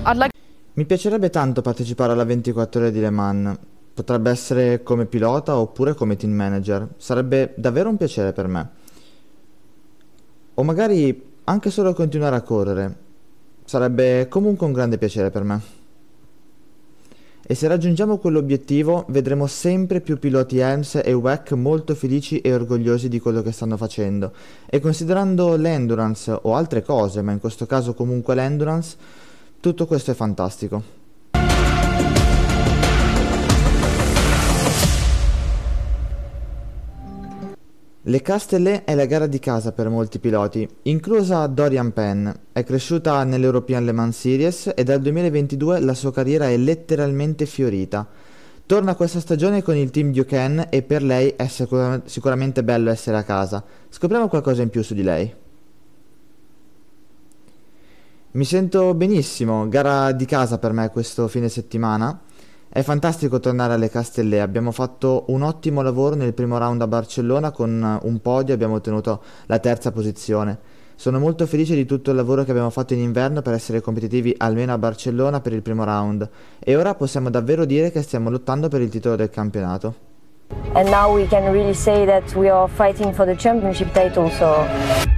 Mi piacerebbe tanto partecipare alla 24 ore di Le Mans. Potrebbe essere come pilota oppure come team manager. Sarebbe davvero un piacere per me. O magari anche solo continuare a correre. Sarebbe comunque un grande piacere per me. E se raggiungiamo quell'obiettivo, vedremo sempre più piloti Helms e WEC molto felici e orgogliosi di quello che stanno facendo. E considerando l'endurance o altre cose, ma in questo caso comunque l'endurance, tutto questo è fantastico. Le Castellet è la gara di casa per molti piloti, inclusa Dorian Penn. È cresciuta nell'European Le Mans Series e dal 2022 la sua carriera è letteralmente fiorita. Torna questa stagione con il team Duquesne e per lei è sicuramente bello essere a casa. Scopriamo qualcosa in più su di lei. Mi sento benissimo, gara di casa per me questo fine settimana. È fantastico tornare alle Castellet, abbiamo fatto un ottimo lavoro nel primo round a Barcellona con un podio, abbiamo ottenuto la terza posizione. Sono molto felice di tutto il lavoro che abbiamo fatto in inverno per essere competitivi almeno a Barcellona per il primo round e ora possiamo davvero dire che stiamo lottando per il titolo del campionato. And now we can really say that we are fighting for the championship title, so